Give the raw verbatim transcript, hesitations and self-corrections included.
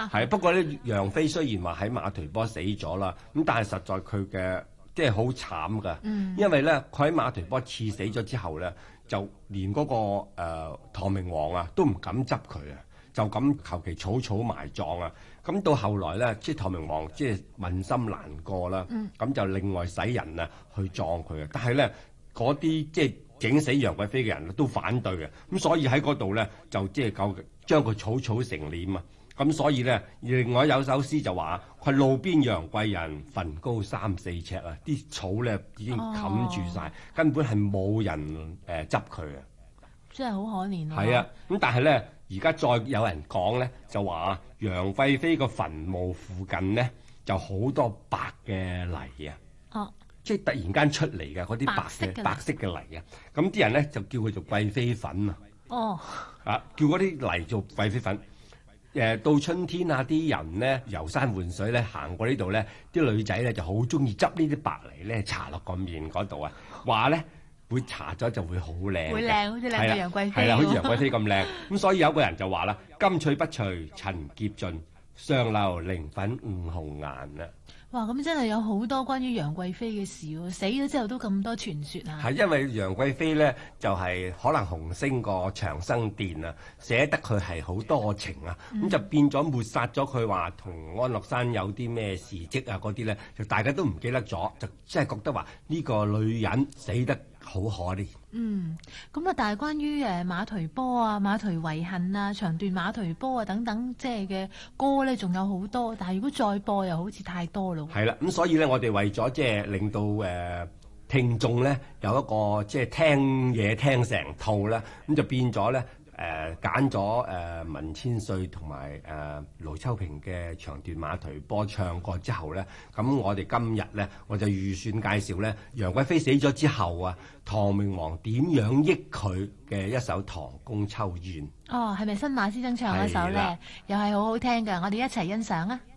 啊。係不過咧，楊飛雖然話喺馬忒波死咗啦，咁但係實在佢嘅即係好慘㗎，嗯、因為咧佢喺馬忒波刺死咗之後咧，就連嗰、那個誒、呃、唐明皇啊都唔敢執佢啊，就咁求其草草埋葬啊。咁到後來咧，即係唐明皇即係問心難過啦，咁、嗯、就另外使人啊去葬佢啊。但係咧嗰啲即係整死楊貴妃嘅人都反對嘅，咁所以喺嗰度咧就即係夠將佢草草成殮啊。咁所以咧，另外有首詩就話：佢路邊楊貴人，墳高三四尺啊！啲草咧已經冚住晒，哦、根本係冇人誒執佢啊！ 真係好可憐啊！ 係啊，咁但係咧，而家再有人講咧，就話楊貴妃個墳墓附近咧就好多白嘅泥啊！哦，即係突然間出嚟嘅嗰啲白嘅白色嘅泥啊！咁啲人咧就叫佢做貴妃粉啊！哦，啊，叫嗰啲泥做貴妃粉。誒到春天啊，啲人咧遊山玩水咧，行過呢度咧，啲女仔咧就好中意執呢啲白泥咧，搽落個面嗰度啊，話咧會搽咗就會好靚， 會靚好似靚過楊貴妃， 係啦，好似楊貴妃咁靚。咁所以有個人就話啦：金翠不除塵劫盡，上流靈粉五紅顏啊！ 哇！咁真係有好多關於楊貴妃嘅事喎，死咗之後都咁多傳說啊！ 係因為楊貴妃咧，就係、是、可能紅星個長生殿啊，寫得佢係好多情啊，咁、嗯、就變咗抹殺咗佢話同安祿山有啲咩事蹟啊嗰啲咧，就大家都唔記得咗，就即係覺得話呢個女人死得好可憐。 嗯，咁啊，但係關於誒馬忒波啊、馬忒遺恨啊、長斷馬忒波啊等等，即係嘅歌咧，仲有好多。但係如果再播，又好似太多咯。 係啦，咁所以咧，我哋為咗即係令到誒、呃、聽眾咧有一個即係聽嘢聽成套啦，咁就變咗咧。誒揀咗誒文千歲同埋誒盧秋萍嘅長斷馬忒波唱過之後咧，咁我哋今日咧我就預算介紹咧楊貴妃死咗之後啊，唐明皇點樣益佢嘅一首《唐宮秋怨》。 哦，係咪新馬師曾唱嗰首咧？又係好好聽㗎，我哋一齊欣賞啊！